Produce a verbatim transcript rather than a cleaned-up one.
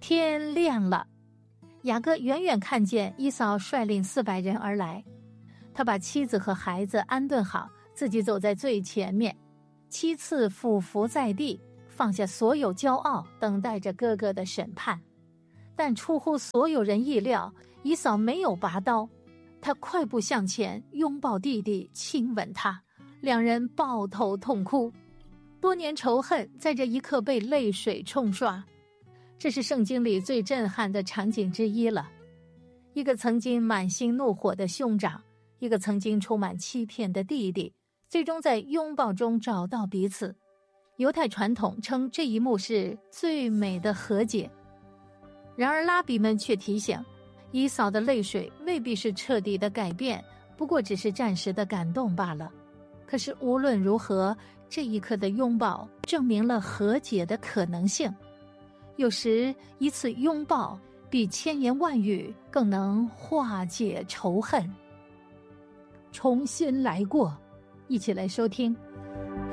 天亮了，雅各远远看见以扫率领四百人而来，他把妻子和孩子安顿好，自己走在最前面，七次俯伏在地，放下所有骄傲，等待着哥哥的审判。但出乎所有人意料，以扫没有拔刀，他快步向前，拥抱弟弟，亲吻他，两人抱头痛哭。多年仇恨在这一刻被泪水冲刷，这是圣经里最震撼的场景之一了。一个曾经满心怒火的兄长，一个曾经充满欺骗的弟弟，最终在拥抱中找到彼此。犹太传统称这一幕是最美的和解。然而拉比们却提醒，以扫的泪水未必是彻底的改变，不过只是暂时的感动罢了。可是无论如何，这一刻的拥抱证明了和解的可能性。有时一次拥抱比千言万语更能化解仇恨。重新来过，一起来收听